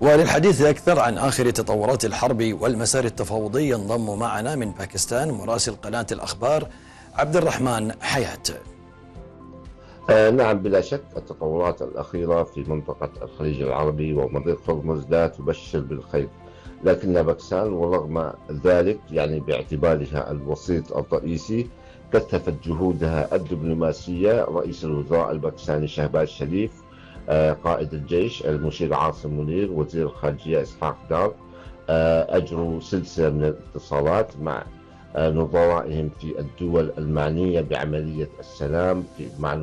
وللحديث أكثر عن آخر تطورات الحرب والمسار التفاوضي ينضم معنا من باكستان مراسل قناة الأخبار عبد الرحمن حياة. نعم، بلا شك التطورات الأخيرة في منطقة الخليج العربي ومضيق هرمز لا تبشر بالخير، لكن باكستان ورغم ذلك باعتبارها الوسيط الرئيسي كثفت جهودها الدبلوماسية. رئيس الوزراء الباكستاني شهباز شريف، قائد الجيش المشير عاصم منير، وزير الخارجية إسحاق دار، أجروا سلسلة من الاتصالات مع نظرائهم في الدول المعنية بعملية السلام مع